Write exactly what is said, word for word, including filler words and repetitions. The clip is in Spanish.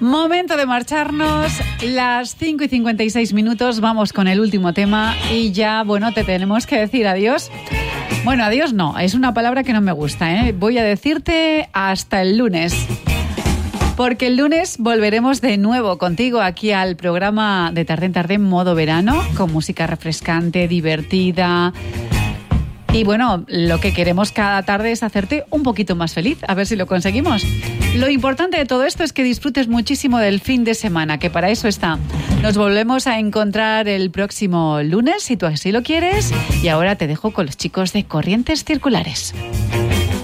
Momento de marcharnos, las cinco y cincuenta y seis minutos, vamos con el último tema y ya, bueno, te tenemos que decir adiós. Bueno, adiós no, es una palabra que no me gusta, ¿eh? Voy a decirte hasta el lunes. Porque el lunes volveremos de nuevo contigo aquí al programa de Tarde en Tarde en modo verano, con música refrescante, divertida. Y bueno, lo que queremos cada tarde es hacerte un poquito más feliz, a ver si lo conseguimos. Lo importante de todo esto es que disfrutes muchísimo del fin de semana, que para eso está. Nos volvemos a encontrar el próximo lunes, si tú así lo quieres. Y ahora te dejo con los chicos de Corrientes Circulares.